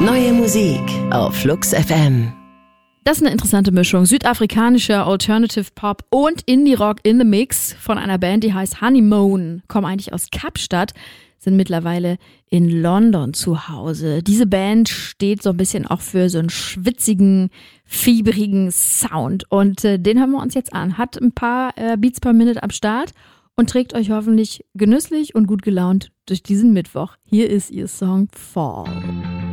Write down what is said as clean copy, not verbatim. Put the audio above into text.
Neue Musik auf Flux FM. Das ist eine interessante Mischung. Südafrikanischer Alternative Pop und Indie-Rock in the Mix von einer Band, die heißt Honeymoon. Kommen eigentlich aus Kapstadt, sind mittlerweile in London zu Hause. Diese Band steht so ein bisschen auch für so einen schwitzigen, fiebrigen Sound. Und den hören wir uns jetzt an. Hat ein paar Beats per Minute am Start und trägt euch hoffentlich genüsslich und gut gelaunt durch diesen Mittwoch. Hier ist ihr Song Fall.